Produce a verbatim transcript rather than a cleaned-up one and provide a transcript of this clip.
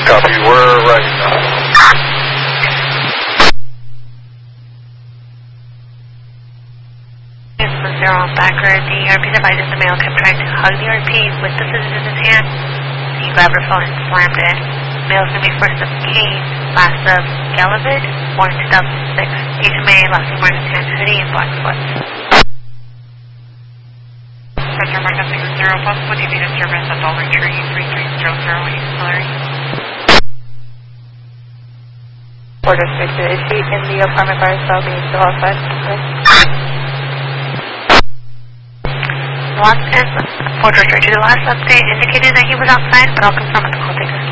Copy, we're ready now. Zero on backer. The R P device is the male kept trying to hug the R P with the scissors in his hand. He grabbed her phone and slammed it. Male's going to be first of Kane, last of Galavid, born in two thousand six. H M A, last of Martin Tan hoodie and black foot. Center Martin Singer Zero, possible D B disturbance at Dollar Tree, three three zero zero East Hillary. Order straight to is she in the apartment by herself being still outside? Last, and Porter Street, the last update indicated that he was outside, but I'll confirm with the call taker.